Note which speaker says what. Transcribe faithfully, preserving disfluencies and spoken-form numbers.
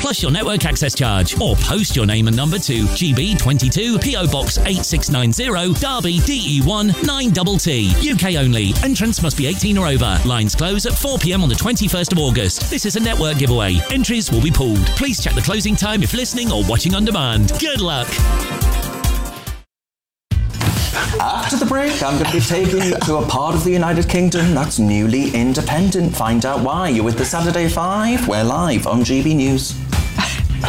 Speaker 1: plus your network access charge. Or post your name and number to G B twenty-two P O Box eight six nine zero, Derby D E one nine T T. U K only. Entrance must be eighteen or over. Lines close at four p m on the twenty-first of August. This is a network giveaway. Entries will be pulled. Please check the closing time if listening or watching on demand. Good luck.
Speaker 2: After the break, I'm going to be taking you to a part of the United Kingdom that's newly independent. Find out why. You're with the Saturday Five. We're live on G B News.